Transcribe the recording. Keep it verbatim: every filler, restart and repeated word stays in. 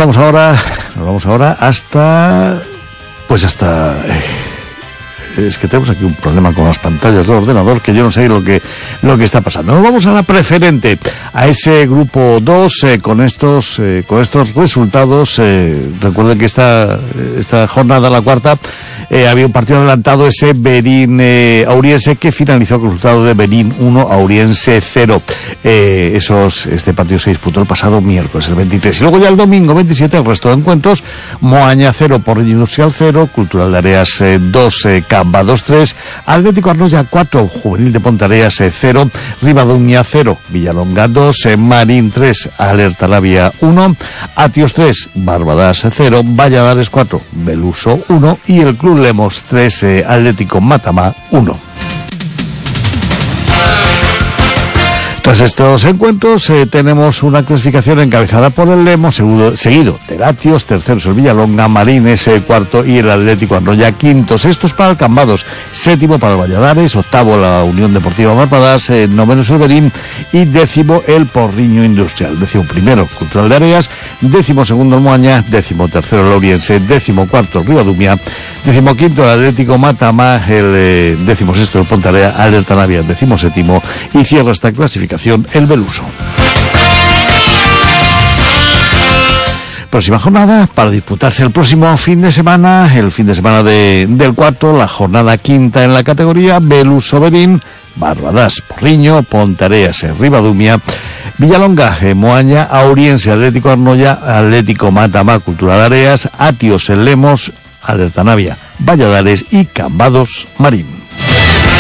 vamos ahora, nos vamos ahora hasta, pues hasta, eh, es que tenemos aquí un problema con las pantallas del ordenador que yo no sé lo que, lo que está pasando. Nos vamos a la preferente, a ese grupo dos, eh, con estos, eh, con estos resultados. Eh, recuerden que esta, esta jornada, la cuarta, Eh, había un partido adelantado, ese Berín eh, Auriense, que finalizó con el resultado de Berín uno, Auriense cero. Eh, esos, este partido se disputó el pasado miércoles, el veintitrés. Y luego ya el domingo veintisiete, el resto de encuentros: Moaña cero, Porriño Industrial cero, Cultural de Areas eh, dos, eh, Camba dos tres, Atlético Arnoya cuatro, Juvenil de Pontareas eh, cero, Ribadumia cero, Villalonga dos, eh, Marín tres, Alerta Labia uno, Atios tres, Barbadas cero, Valladares cuatro, Beluso uno y el Club Lemos tres, eh, Atlético Matamá uno. Tras estos encuentros eh, tenemos una clasificación encabezada por el Lemos, seguido, seguido de Atios, tercero el Villalonga, Marines eh, cuarto y el Atlético Arnoya quinto. Sextos para el Cambados, séptimo para el Valladares, octavo la Unión Deportiva Barbadas, eh, noveno el Berín y décimo el Porriño Industrial. Décimo primero Cultural de Areas, décimo segundo el Moaña, décimo tercero el Auriense, décimo cuarto el Ribadumia, décimo quinto el Atlético Matamá, el eh, décimo sexto el Pontarea, Alerta Navia, décimo séptimo y cierra esta clasificación el Beluso. Próxima jornada para disputarse el próximo fin de semana, el fin de semana de, del cuarto, la jornada quinta en la categoría: Beluso Berín, Barbadas Porriño, Pontareas Ribadumia, Villalonga Moaña, Auriense Atlético Arnoya, Atlético Matamá Cultural Areas, Atios Lemos, Alerta Navia, Valladares y Cambados Marín.